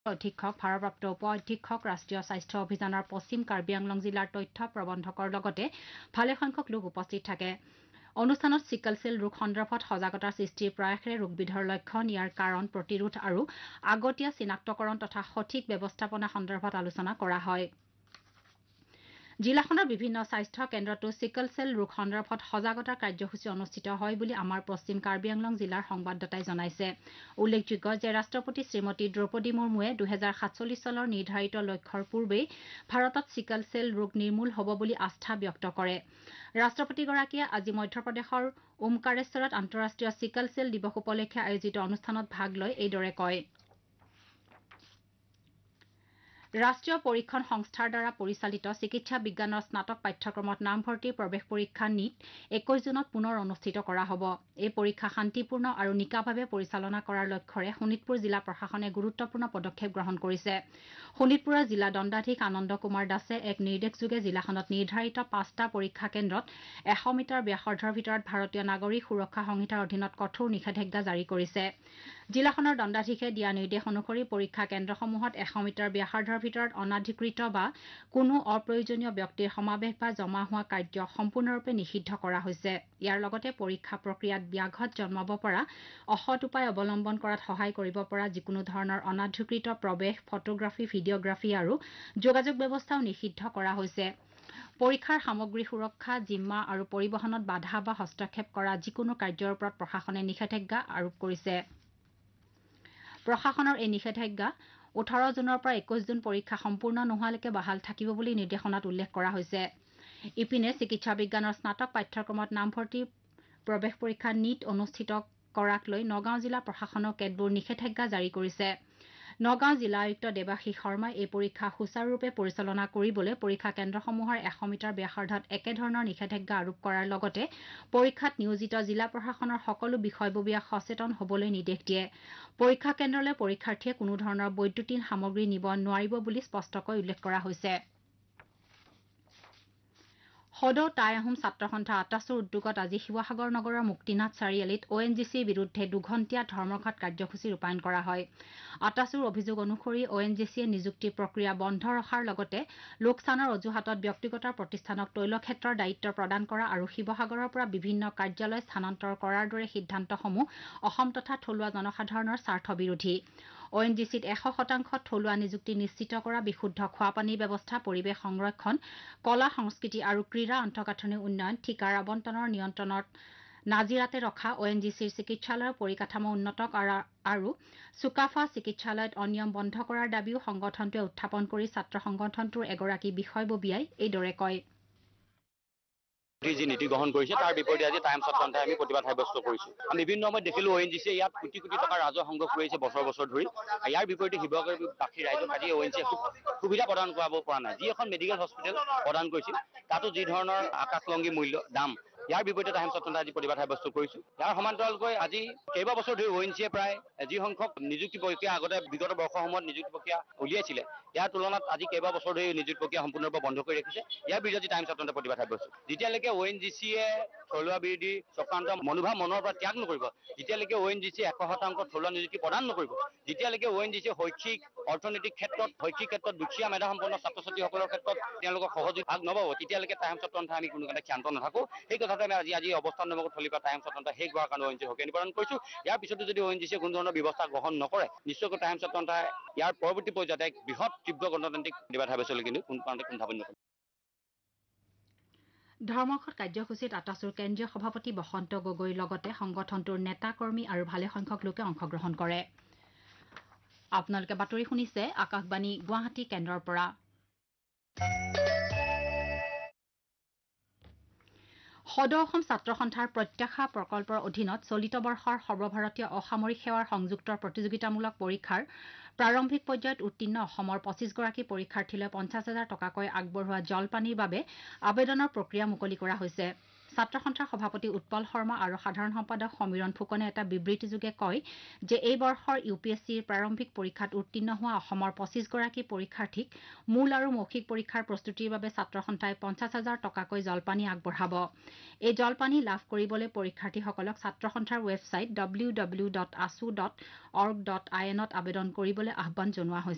অধীক্ষক ভাৰপ্ৰাপ্ত উপ অধীক্ষক ৰাষ্ট্ৰীয় স্বাস্থ্য অভিযানৰ পশ্চিম কাৰ্বি আংলং জিলাৰ তথ্য প্ৰবন্ধকৰ লগতে ভালেসংখ্যক লোক উপস্থিত থাকে অনুষ্ঠানত চিকল চেল ৰোগ সন্দৰ্ভত সজাগতাৰ সৃষ্টিৰ প্ৰয়াসেৰে ৰোগবিধৰ লক্ষণ ইয়াৰ কাৰণ প্ৰতিৰোধ আৰু আগতীয়া চিনাক্তকৰণ তথা সঠিক ব্যৱস্থাপনা সন্দৰ্ভত আলোচনা কৰা হয় জিলাখনৰ বিভিন্ন স্বাস্থ্য কেন্দ্ৰতো চিকল চেল ৰোগ সন্দৰ্ভত সজাগতাৰ কাৰ্যসূচী অনুষ্ঠিত হয় বুলি আমাৰ পশ্চিম কাৰ্বি আংলং জিলাৰ সংবাদদাতাই জনাইছে উল্লেখযোগ্য যে ৰাষ্ট্ৰপতি শ্ৰীমতী দ্ৰৌপদী মুৰ্মুৱে 2047 চনৰ নিৰ্ধাৰিত লক্ষ্যৰ পূৰ্বেই ভাৰতত চিকল চেল ৰোগ নিৰ্মূল হ'ব বুলি আস্থা ব্যক্ত কৰে ৰাষ্ট্ৰপতিগৰাকীয়ে আজি মধ্যপ্ৰদেশৰ ওমকাৰেশ্বৰত আন্তঃৰাষ্ট্ৰীয় চিকল চেল দিৱস উপলক্ষে আয়োজিত অনুষ্ঠানত ভাগ লৈ এইদৰে কয় ৰাষ্ট্ৰীয় পৰীক্ষণ সংস্থাৰ দ্বাৰা পৰিচালিত চিকিৎসা বিজ্ঞানৰ স্নাতক পাঠ্যক্ৰমত নামভৰ্তিৰ প্ৰৱেশ পৰীক্ষা নীট 21 জুনত পুনৰ অনুষ্ঠিত কৰা হ'ব এই পৰীক্ষা শান্তিপূৰ্ণ আৰু নিকাভাৱে পৰিচালনা কৰাৰ লক্ষ্যৰে শোণিতপুৰ জিলা প্ৰশাসনে গুৰুত্বপূৰ্ণ পদক্ষেপ গ্ৰহণ কৰিছে শোণিতপুৰৰ জিলা দণ্ডাধীশ আনন্দ কুমাৰ দাসে এক নিৰ্দেশযোগে জিলাখনত নিৰ্ধাৰিত 5টা পৰীক্ষা কেন্দ্ৰত 100 মিটাৰ ব্যাসাৰ্ধৰ ভিতৰত ভাৰতীয় নাগৰিক সুৰক্ষা সংহিতাৰ অধীনত কঠোৰ নিষেধাজ্ঞা জাৰি কৰিছে জিলাখনৰ দণ্ডাধীশে দিয়া নিৰ্দেশ অনুসৰি পৰীক্ষা কেন্দ্ৰসমূহত 100 মিটাৰ ব্যাসাৰ্ধৰ ভিতৰত অনাধিকৃত বা কোনো অপ্ৰয়োজনীয় ব্যক্তিৰ সমাৱেশ বা জমা হোৱা কাৰ্য সম্পূৰ্ণৰূপে নিষিদ্ধ কৰা হৈছে ইয়াৰ লগতে পৰীক্ষা প্ৰক্ৰিয়াত ব্যাঘাত জন্মাব পৰা অসৎ উপায় অৱলম্বন কৰাত সহায় কৰিব পৰা যিকোনো ধৰণৰ অনাধিকৃত প্ৰৱেশ ফটোগ্ৰাফী ভিডিঅ'গ্ৰাফী আৰু যোগাযোগ ব্যৱস্থাও নিষিদ্ধ কৰা হৈছে পৰীক্ষাৰ সামগ্ৰী সুৰক্ষা জিম্মা আৰু পৰিবহণত বাধা বা হস্তক্ষেপ কৰা যিকোনো কাৰ্যৰ ওপৰত প্ৰশাসনে নিষেধাজ্ঞা আৰোপ কৰিছে প্ৰশাসনৰ এই নিষেধাজ্ঞা 18 জুনৰ পৰা 21 জুন পৰীক্ষা সম্পূৰ্ণ নোহোৱালৈকে বাহাল থাকিব বুলি নিৰ্দেশনাত উল্লেখ কৰা হৈছে ইপিনে চিকিৎসা বিজ্ঞানৰ স্নাতক পাঠ্যক্ৰমত নামভৰ্তি প্ৰৱেশ পৰীক্ষা নীট অনুষ্ঠিত কৰাক লৈ নগাঁও জিলা প্ৰশাসনৰ কেতবোৰ নিষেধাজ্ঞা জাৰি কৰিছে নগাঁও জিলা আয়ুক্ত দেৱাশীষ শৰ্মাই এই পৰীক্ষা সুচাৰুৰূপে পৰিচালনা কৰিবলৈ পৰীক্ষা কেন্দ্ৰসমূহৰ 100 মিটাৰ ব্যাসাৰ্ধত একেধৰণৰ নিষেধাজ্ঞা আৰোপ কৰাৰ লগতে পৰীক্ষাত নিয়োজিত জিলা প্ৰশাসনৰ সকলো বিষয়ববীয়াক সচেতন হ'বলৈ নিৰ্দেশ দিয়ে পৰীক্ষা কেন্দ্ৰলৈ পৰীক্ষাৰ্থীয়ে কোনো ধৰণৰ বৈদ্যুতিন সামগ্ৰী নিব নোৱাৰিব বুলি স্পষ্টকৈ উল্লেখ কৰা হৈছে সদৌ টাই আহোম ছাত্ৰ সন্থা আটাছুৰ উদ্যোগত আজি শিৱসাগৰ নগৰৰ মুক্তিনাথ চাৰিআলিত ONGCৰ বিৰুদ্ধে দুঘণ্টীয়া ধৰ্মঘট কাৰ্যসূচী ৰূপায়ণ কৰা হয় আটাছুৰ অভিযোগ অনুসৰি ONGCয়ে নিযুক্তি প্ৰক্ৰিয়া বন্ধ ৰখাৰ লগতে লোকচানৰ অজুহাতত ব্যক্তিগত প্ৰতিষ্ঠানক তৈলক্ষেত্ৰৰ দায়িত্ব প্ৰদান কৰা আৰু শিৱসাগৰৰ পৰা বিভিন্ন কাৰ্যালয় স্থানান্তৰ কৰাৰ দৰে সিদ্ধান্তসমূহ অসম তথা থলুৱা জনসাধাৰণৰ স্বাৰ্থ বিৰোধী ONGCত 100% থলুৱা নিযুক্তি নিশ্চিত কৰা বিশুদ্ধ খোৱাপানীৰ ব্যৱস্থা পৰিৱেশ সংৰক্ষণ কলা সংস্কৃতি আৰু ক্ৰীড়া আন্তঃগাঁথনি উন্নয়ন ঠিকাৰ আবণ্টনৰ নিয়ন্ত্ৰণত নাজিৰাতে ৰখা ONGCৰ চিকিৎসালয়ৰ পৰিকাঠামো উন্নত কৰা আৰু চুকাফা চিকিৎসালয়ত অনিয়ম বন্ধ কৰাৰ দাবীও সংগঠনটোৱে উত্থাপন কৰি ছাত্ৰ সংগঠনটোৰ এগৰাকী বিষয়ববীয়াই এইদৰে কয় যি নীতি গ্ৰহণ কৰিছে তাৰ বিপৰীতে আজি টাইম ছাত্ৰ সন্থাই আমি প্ৰতিবাদ সাব্যস্ত কৰিছো আমি বিভিন্ন সময়ত দেখিলো ONGCয়ে ইয়াত কোটি কোটি টকা ৰাজহ সংগ্ৰহ কৰিছে বছৰ বছৰ ধৰি ইয়াৰ বিপৰীতে শিৱসাগৰবাসী ৰাইজক আজি ONGCয়ে সুবিধা প্ৰদান কৰাব পৰা নাই যি এখন মেডিকেল হস্পিটেল প্ৰদান কৰিছিল তাতো যি ধৰণৰ আকাশলংঘী মূল্য দাম ইয়াৰ বিপৰীতে টাইম ছাত্ৰ সন্থাই আজি প্ৰতিবাদ সাব্যস্ত কৰিছো ইয়াৰ সমান্তৰালকৈ আজি কেইবা বছৰ ধৰি ONGCয়ে প্ৰায় যি সংখ্যক নিযুক্তি প্ৰক্ৰিয়া আগতে বিগত বৰ্ষসমূহত নিযুক্তি প্ৰক্ৰিয়া উলিয়াইছিলে ইয়াৰ তুলনাত আজি কেইবা বছৰ ধৰি নিযুক্তি প্ৰক্ৰিয়া সম্পূৰ্ণৰূপে বন্ধ কৰি ৰাখিছে ইয়াৰ বিৰুদ্ধে টাইম ছাত্ৰ সন্থাই প্ৰতিবাদ সাব্যস্ত যেতিয়ালৈকে ONGCয়ে থলুৱা বিৰোধী চক্ৰান্ত মনোভাৱ মনৰ পৰা ত্যাগ নকৰিব যেতিয়ালৈকে ONGCয়ে 100% থলুৱা নিযুক্তি প্ৰদান নকৰিব যেতিয়ালৈকে ONGCয়ে শৈক্ষিক অৰ্থনৈতিক ক্ষেত্ৰত দুখীয়া মেধাসম্পন্ন ছাত্ৰ ছাত্ৰীসকলৰ ক্ষেত্ৰত তেওঁলোকক সহযোগ ভাগ নল'ব তেতিয়ালৈকে টাইম ছাত্ৰ সন্থাই আমি কোনো কাৰণে ক্ষান্ত নাথাকো সেই কথাতে আমি আজি অৱস্থান নমক থলী পৰা টাইম ছাত্ৰ সন্থাই শেষ হোৱাৰ কাৰণে ONGCক হকে নিবাৰণ কৰিছো ইয়াৰ পিছতো যদি ONGCয়ে কোনো ধৰণৰ ব্যৱস্থা গ্ৰহণ নকৰে নিশ্চয়কৈ টাইম ছাত্ৰ সন্থাই ইয়াৰ পৰৱৰ্তী পৰ্যায়ত এক বৃহৎ তীব্ৰ গণতান্ত্ৰিক প্ৰতিবাদ সাব্যস্ত কিন্তু কোনো কাৰণতে কুণ্ঠাবোধ নকৰে ধৰ্মঘট কাৰ্যসূচীত আটাছুৰ কেন্দ্ৰীয় সভাপতি বসন্ত গগৈৰ লগতে সংগঠনটোৰ নেতা কৰ্মী আৰু ভালেসংখ্যক লোকে অংশগ্ৰহণ কৰে আপোনালোকে বাতৰি শুনিছে আকাশবাণী গুৱাহাটী কেন্দ্ৰৰ পৰা সদৌ অসম ছাত্ৰ সন্থাৰ প্ৰত্যাশা প্ৰকল্পৰ অধীনত চলিত বৰ্ষৰ সৰ্বভাৰতীয় অসামৰিক সেৱাৰ সংযুক্তৰ প্ৰতিযোগিতামূলক পৰীক্ষাৰ প্ৰাৰম্ভিক পৰ্যায়ত উত্তীৰ্ণ অসমৰ 25গৰাকী পৰীক্ষাৰ্থীলৈ 50,000 টকাকৈ আগবঢ়োৱা জলপানীৰ বাবে আবেদনৰ প্ৰক্ৰিয়া মুকলি কৰা হৈছে ছাত্ৰ সন্থাৰ সভাপতি উৎপল শৰ্মা আৰু সাধাৰণ সম্পাদক সমীৰণ ফুকনে এটা বিবৃতিযোগে কয় যে এই বৰ্ষৰ UPSCৰ প্ৰাৰম্ভিক পৰীক্ষাত উত্তীৰ্ণ হোৱা অসমৰ 25গৰাকী পৰীক্ষাৰ্থীক মূল আৰু মৌখিক পৰীক্ষাৰ প্ৰস্তুতিৰ বাবে ছাত্ৰ সন্থাই 50,000 টকাকৈ জলপানী আগবঢ়াব এই জলপানী লাভ কৰিবলৈ পৰীক্ষাৰ্থীসকলক ছাত্ৰ সন্থাৰ ৱেবছাইট www.asu.org.in ত আবেদন কৰিবলৈ আহ্বান জনোৱা হৈছে